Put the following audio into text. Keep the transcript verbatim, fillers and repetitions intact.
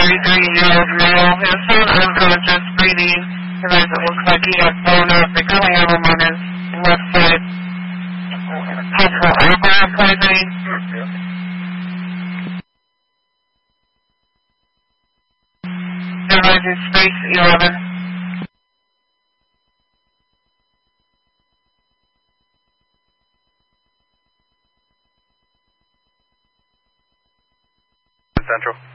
thirty-three-year-old male is found unconscious, breathing, and it looks like he has blown up. The currently have him on his left side. Possible alcohol poisoning. Emergency space eleven. Central.